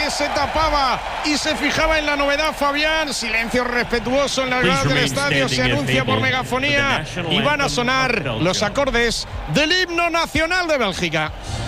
que se tapaba y se fijaba en la novedad, Fabián. Silencio respetuoso en la grada del estadio. Se anuncia por megafonía y van a sonar los acordes del himno nacional de Bélgica.